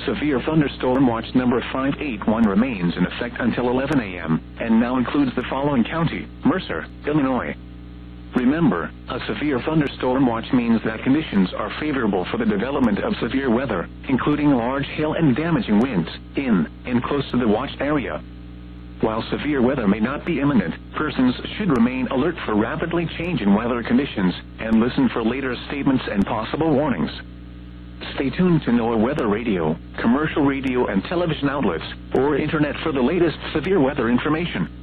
Severe Thunderstorm Watch number 581 remains in effect until 11 a.m., and now includes the following county: Mercer, Illinois. Remember, a severe thunderstorm watch means that conditions are favorable for the development of severe weather, including large hail and damaging winds, in and close to the watched area. While severe weather may not be imminent, persons should remain alert for rapidly changing weather conditions, and listen for later statements and possible warnings. Stay tuned to NOAA Weather Radio, commercial radio and television outlets, or internet for the latest severe weather information.